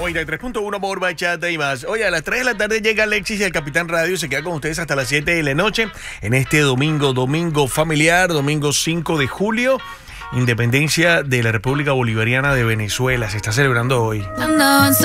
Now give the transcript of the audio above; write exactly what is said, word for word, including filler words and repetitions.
noventa y tres punto uno por Bachata y más. Oye, a las tres de la tarde llega Alexis y el Capitán Radio se queda con ustedes hasta las siete de la noche en este domingo, domingo familiar, domingo cinco de julio. Independencia de la República Bolivariana de Venezuela. Se está celebrando hoy.